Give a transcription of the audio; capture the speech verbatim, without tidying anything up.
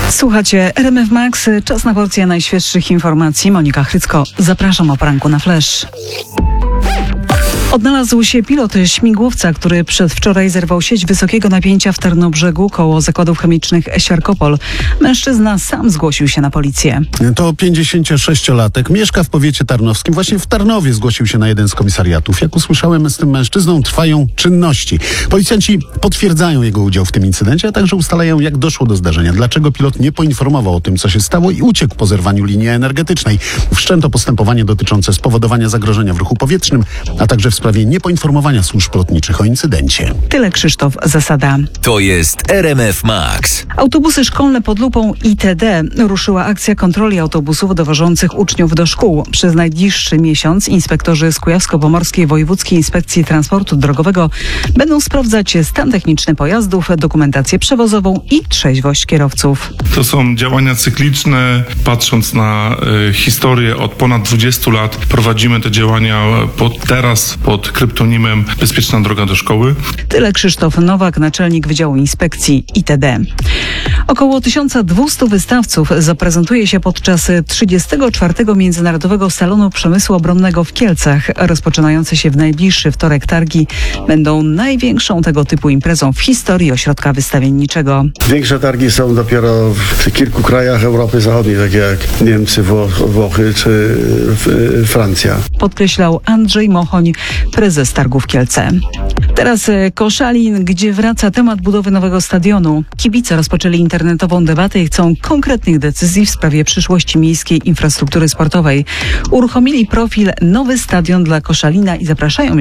Słuchacie R M F Max, czas na porcję najświeższych informacji. Monika Chrycko, zapraszam o poranku na Flash. Odnalazł się pilot śmigłowca, który przedwczoraj zerwał sieć wysokiego napięcia w Tarnobrzegu koło zakładów chemicznych Siarkopol. Mężczyzna sam zgłosił się na policję. To pięćdziesięciosześciolatek, mieszka w powiecie tarnowskim. Właśnie w Tarnowie zgłosił się na jeden z komisariatów. Jak usłyszałem, z tym mężczyzną trwają czynności. Policjanci potwierdzają jego udział w tym incydencie, a także ustalają, jak doszło do zdarzenia. Dlaczego pilot nie poinformował o tym, co się stało i uciekł po zerwaniu linii energetycznej. Wszczęto postępowanie dotyczące spowodowania zagrożenia w ruchu powietrznym, a także w sprawie niepoinformowania służb lotniczych o incydencie. Tyle Krzysztof Zasada. To jest R M F Max. Autobusy szkolne pod lupą I T D. Ruszyła akcja kontroli autobusów dowożących uczniów do szkół. Przez najbliższy miesiąc inspektorzy z Kujawsko-Pomorskiej Wojewódzkiej Inspekcji Transportu Drogowego będą sprawdzać stan techniczny pojazdów, dokumentację przewozową i trzeźwość kierowców. To są działania cykliczne. Patrząc na y, historię od ponad dwudziestu lat, prowadzimy te działania pod, teraz pod kryptonimem Bezpieczna droga do szkoły. Tyle Krzysztof Nowak, naczelnik Wydziału Inspekcji I T D. Około tysiąc dwieście wystawców zaprezentuje się podczas trzydziestego czwartego Międzynarodowego Salonu Przemysłu Obronnego w Kielcach. Rozpoczynające się w najbliższy wtorek targi będą największą tego typu imprezą w historii ośrodka wystawienniczego. Większe targi są dopiero w kilku krajach Europy Zachodniej, takie jak Niemcy, Wło- Włochy czy Francja. Podkreślał Andrzej Mochoń, prezes targów Kielce. Teraz Koszalin, gdzie wraca temat budowy nowego stadionu. Kibice rozpoczęli internetową debatę i chcą konkretnych decyzji w sprawie przyszłości miejskiej infrastruktury sportowej. Uruchomili profil Nowy Stadion dla Koszalina i zapraszają